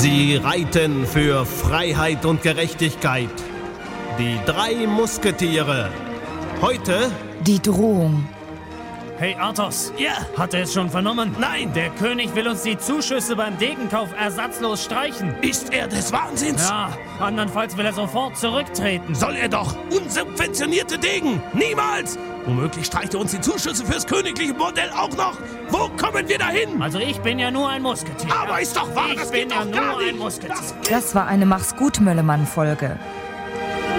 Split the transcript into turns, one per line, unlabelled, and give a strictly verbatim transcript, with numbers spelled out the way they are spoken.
Sie reiten für Freiheit und Gerechtigkeit. Die drei Musketiere. Heute
die Drohung.
Hey Athos,
Ja.
hat er es schon vernommen?
Nein.
Der König will uns die Zuschüsse beim Degenkauf ersatzlos streichen.
Ist er des Wahnsinns?
Ja, andernfalls will er sofort zurücktreten.
Soll er doch. Unsubventionierte Degen. Niemals. Womöglich streicht er uns die Zuschüsse fürs königliche Bordell auch noch. Wo kommen wir dahin?
Also ich bin ja nur ein Musketier.
Aber ist doch wahr,
ich
das
bin
geht
ja
doch gar
nur ein
nicht.
Musketier.
Das war eine Mach's gut, Möllemann-Folge.